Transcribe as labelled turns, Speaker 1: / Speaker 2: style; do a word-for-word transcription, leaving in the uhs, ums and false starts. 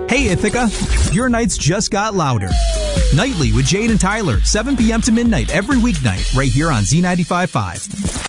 Speaker 1: Hey Ithaca, your nights just got louder. Nightly with Jade and Tyler, seven p.m. to midnight every weeknight right here on Z ninety-five point five.